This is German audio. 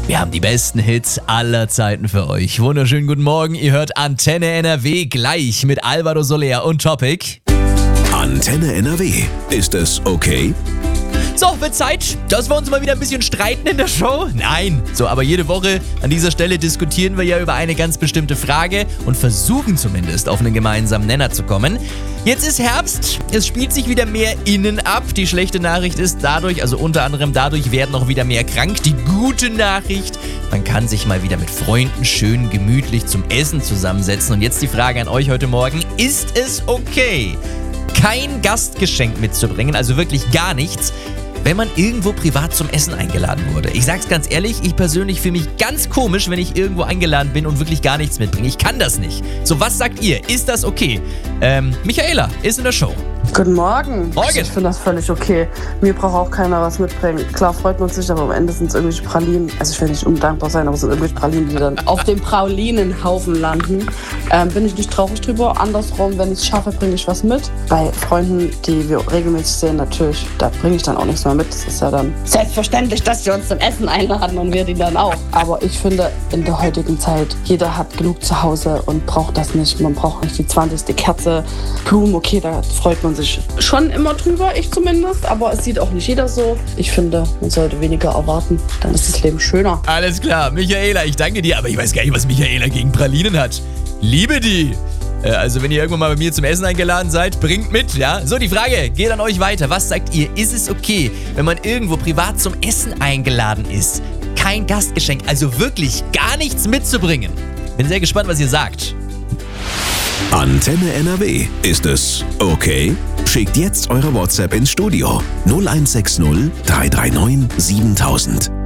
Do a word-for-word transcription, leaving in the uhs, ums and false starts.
Wir haben die besten Hits aller Zeiten für euch. Wunderschönen guten Morgen, ihr hört Antenne N R W gleich mit Alvaro Soler und Topic. Antenne N R W, ist es okay? So, wird Zeit, dass wir uns mal wieder ein bisschen streiten in der Show? Nein. So, aber jede Woche an dieser Stelle diskutieren wir ja über eine ganz bestimmte Frage und versuchen zumindest auf einen gemeinsamen Nenner zu kommen. Jetzt ist Herbst, es spielt sich wieder mehr innen ab. Die schlechte Nachricht ist dadurch, also unter anderem dadurch werden auch wieder mehr krank. Die gute Nachricht, man kann sich mal wieder mit Freunden schön gemütlich zum Essen zusammensetzen. Und jetzt die Frage an euch heute Morgen, ist es okay, kein Gastgeschenk mitzubringen, also wirklich gar nichts, wenn man irgendwo privat zum Essen eingeladen wurde? Ich sag's ganz ehrlich, ich persönlich fühle mich ganz komisch, wenn ich irgendwo eingeladen bin und wirklich gar nichts mitbringe. Ich kann das nicht. So, was sagt ihr? Ist das okay? Ähm, Michaela ist in der Show. Guten Morgen. Morgen. Ich finde das völlig okay. Mir braucht auch keiner was mitbringen. Klar freut man sich, aber am Ende sind es irgendwelche Pralinen. Also ich will nicht undankbar sein, aber es sind irgendwelche Pralinen, die dann auf dem Pralinenhaufen landen. Ähm, bin ich nicht traurig drüber. Andersrum, wenn ich es schaffe, bringe ich was mit. Bei Freunden, die wir regelmäßig sehen, natürlich, da bringe ich dann auch nichts mehr mit. Das ist ja dann selbstverständlich, dass wir uns zum Essen einladen und wir die dann auch. Aber ich finde, in der heutigen Zeit, jeder hat genug zu Hause und braucht das nicht. Man braucht nicht die zwanzigste Kerze, Blumen, okay, da freut man sich schon immer drüber, ich zumindest, aber es sieht auch nicht jeder so. Ich finde, man sollte weniger erwarten, dann ist das Leben schöner. Alles klar, Michaela, ich danke dir, aber ich weiß gar nicht, was Michaela gegen Pralinen hat. Liebe die! Äh, also wenn ihr irgendwann mal bei mir zum Essen eingeladen seid, bringt mit, ja? So, die Frage geht an euch weiter. Was sagt ihr? Ist es okay, wenn man irgendwo privat zum Essen eingeladen ist, kein Gastgeschenk, also wirklich gar nichts mitzubringen? Bin sehr gespannt, was ihr sagt. Antenne N R W, ist es okay? Schickt jetzt eure WhatsApp ins Studio null eins sechs null drei drei neun siebentausend.